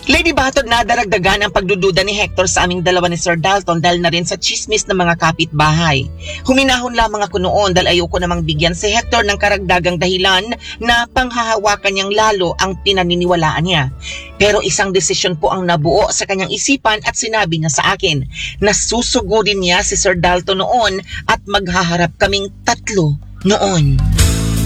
Lady Batod, nadaragdagan ang pagdududa ni Hector sa aming dalawa ni Sir Dalton dahil na rin sa chismis ng mga kapitbahay. Huminahon lamang ako noon dahil ayoko namang bigyan si Hector ng karagdagang dahilan na panghahawakan niyang lalo ang pinaniniwalaan niya. Pero isang desisyon po ang nabuo sa kanyang isipan at sinabi niya sa akin na susugurin niya si Sir Dalton noon at maghaharap kaming tatlo noon.